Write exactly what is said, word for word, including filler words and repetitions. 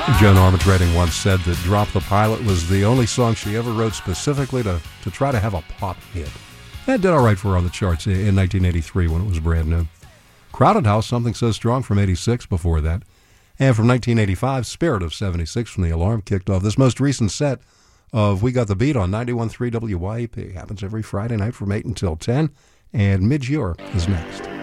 Joan Armatrading once said that Drop the Pilot was the only song she ever wrote specifically to, to try to have a pop hit. That did all right for her on the charts in nineteen eighty-three when it was brand new. Crowded House, Something So Strong from eighty-six before that. And from nineteen eighty-five, Spirit of seventy-six from The Alarm kicked off this most recent set of We Got the Beat on ninety-one point three W Y E P. Happens every Friday night from eight until ten, and Midge Ure is next.